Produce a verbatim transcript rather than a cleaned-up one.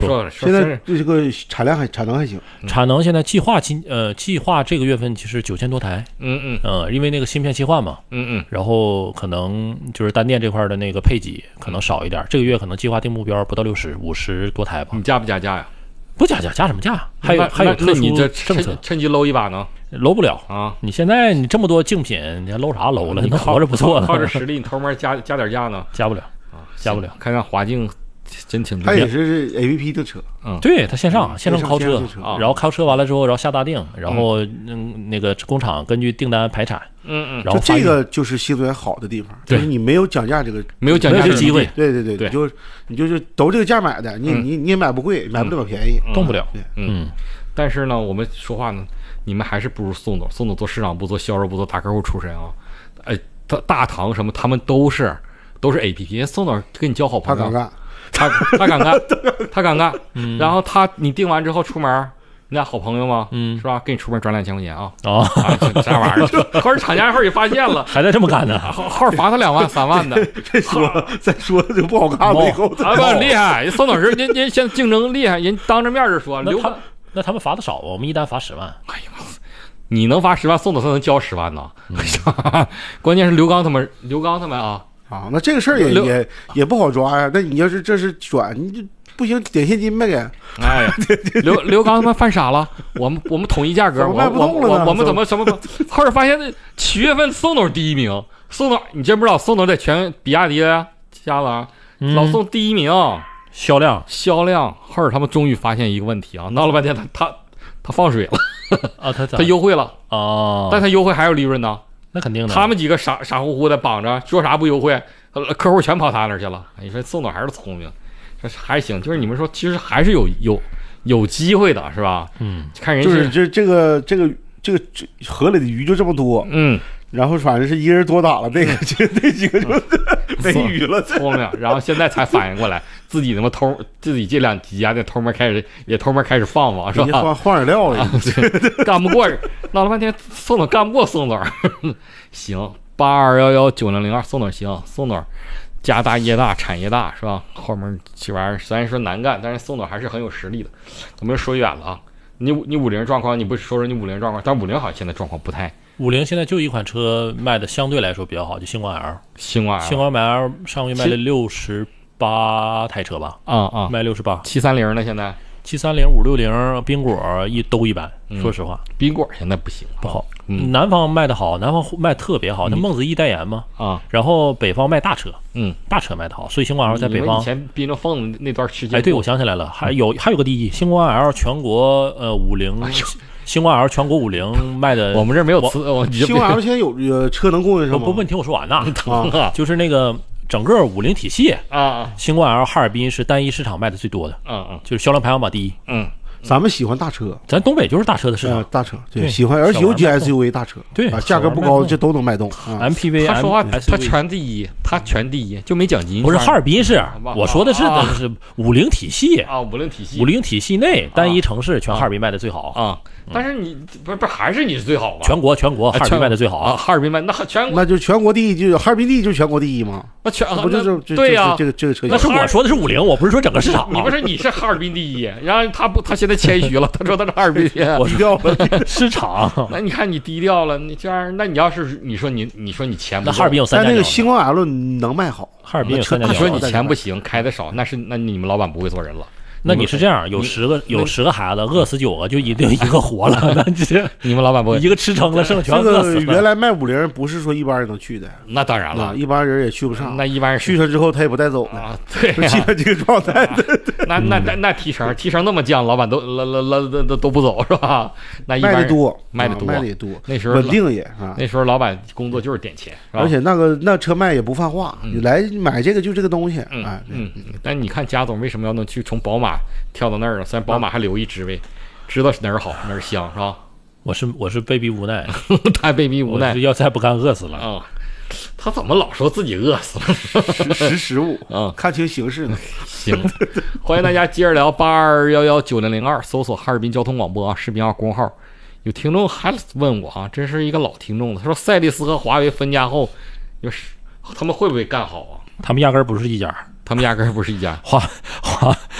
说现在这个产量还产能还行， 产能现在计划今呃计划这个月份其实九千多台， 嗯嗯呃，因为那个芯片切换嘛， 嗯嗯， 然后可能就是单电这块的那个配给可能少一点，这个月可能计划定目标不到六十，五十多台吧。 你加不加价呀？ 不加价，加什么价？还有还有特殊政策， 趁机搂一把呢？ 搂不了啊！ 你现在你这么多竞品，你还搂啥搂了？你活着不错了， 靠着实力，你偷摸加加点价呢？ 加不了啊， 加不了。 看看华境。真挺， 他也是 A P P 的车， 嗯，对他线上线上靠车， 啊、 然后靠车完了之后，然后下大定，然后嗯那个工厂根据订单排产， 嗯嗯， 然后这个就是新能源好的地方，就是你没有讲价这个没有讲价这个机会， 对对对对，你就你就是都这个价买的，你你你也买不贵，买不了便宜， 动不了， 嗯，但是呢，我们说话呢，你们还是不如宋总，宋总做市场部、做销售部、做大客户出身啊，哎，大大唐什么他们都是都是 A P P， 宋总跟你交好朋友， 他敢干。 他他敢干，他敢干，嗯，然后他你订完之后出门，你俩好朋友吗？嗯，是吧？给你出门转两千块钱啊！ 哦， 啥玩意儿？后来厂家后也发现了， 还在这么干呢， 后后罚他两万三万的。 再说再说就不好看了，以后啊不厉害，宋老师人人现在竞争厉害，人当着面就说， 那他那他们罚的少，我们一单罚十万。 哎呀，你能罚十万，宋总他能交十万呢？关键是刘刚他们，刘刚他们啊。 啊，那这个事儿也也也不好抓呀。那你要是这是转，你就不行，点现金呗给。 哎呀，刘刘刚他妈犯傻了。我们我们统一价格，我我我我们怎么什么？后来发现七月份宋总第一名，宋总你真不知道，宋总在全比亚迪家了， 嗯、 老宋第一名， 销量销量。后来他们终于发现一个问题啊，闹了半天他他他放水了啊，他他优惠了啊、哦， 但他优惠还有利润呢。 那肯定的， 他们几个傻傻乎乎的绑着，说啥不优惠，客户全跑他那儿去了。你说宋总还是聪明，这还行，就是你们说其实还是有有有机会的，是吧？ 嗯， 看人就是这这个这个这个河里的鱼就这么多， 嗯， 然后反正是一人多打了，那个这那几个就没鱼了， 聪明，然后现在才反应过来，自己他妈偷自己这两几家店偷摸开始也偷摸开始放放，是吧？ 放放点料了， 啊、干不过，闹了半天宋总干不过宋总，行，八二幺幺九零零二，宋总行，宋总家大业大产业大是吧？后面这玩意儿虽然说难干，但是宋总还是很有实力的。咱们说远了啊，你你五菱状况，你不说说你五菱状况，但五菱好像现在状况不太。 五菱现在就一款车卖的相对来说比较好，就星光 L。 星光 L， 星光 L 上个月卖了六十八台车吧？ 啊啊， 卖六十八。 七三零呢？现在七三零、五六零、宾果一都一般。 嗯、 说实话， 宾果现在不行， 不好。 嗯， 南方卖的好，南方卖特别好，那孟子义代言嘛。 啊， 然后北方卖大车， 嗯， 大车卖的好，所以星光 L 在北方。 以前滨州凤那段时间， 哎，对，我想起来了，还有还有个第一，星光 L 全国呃五菱。哎星光 L 全国五菱卖的， 我们这没有词。 星光 L 现在有呃车能供应上吗？ 不不，你听我说完呐。 啊， 就是那个整个五菱体系啊， 星光 L 哈尔滨是单一市场卖的最多的， 嗯嗯， 就是销量排行榜第一。 嗯， 咱们喜欢大车， 咱东北就是大车的市场， 呃、大车对，喜欢，而且尤其 S U V 大车， 对， 啊，价格不高，这都能卖动。啊、 M P V， 他说话他全第一，他全第一，就没奖金。 不是哈尔滨是，我说的是的是五菱体系啊，五菱体系， 五菱体系内单一城市全哈尔滨卖的最好啊。但是你不是不是还是你是最好吧？ 全国全国哈尔滨卖的最好啊，哈尔滨卖那全国那就全国第一，就哈尔滨第一就是全国第一嘛。 那全不就是对呀？ 这个这个车型， 那是我说的是五菱，我不是说整个市场。 你不是你是哈尔滨第一，然后他不他现在谦虚了，他说他是哈尔滨第一， 我低调了市场。 那你看你低调了，你这样，那你要是你说你你说你钱不， 那哈尔滨有三家， 但那个星光 L 能卖好， 哈尔滨有三家。 你说你钱不行，开的少，那是那你们老板不会做人了。 那你是这样，有十个有十个孩子，饿死九个，就一定一个活了。那这你们老板不会一个吃撑了，剩全饿死了。 这个原来卖五菱不是说一般人能去的， 那当然了， 一般人也去不上。 那一般人去上之后他也不带走啊，对， 基本这个状态。 那那那那提成提成那么降，老板都拉拉拉都都不走是吧？那一般卖的多， 卖的多， 卖的也多。 那时候稳定也啊， 那时候老板工作就是点钱， 而且那个那车卖也不犯话，你来买这个就这个东西。 嗯嗯。但你看贾总为什么要能去从宝马跳到那儿？虽然宝马还留一职位，知道哪儿好哪儿香是吧？ 我是我是被逼无奈， 他被逼无奈， 要再不干饿死了啊、嗯！他怎么老说自己饿死了？ 识时时务啊、嗯， 看清形势呢。 行，欢迎大家接着聊八二幺幺九零零二，搜索哈尔滨交通广播啊，视频号公号。有听众还问我啊，这是一个老听众了，他说赛力斯和华为分家后，就是他们会不会干好啊？ 他们压根儿不是一家。 他们压根儿不是一家， 华华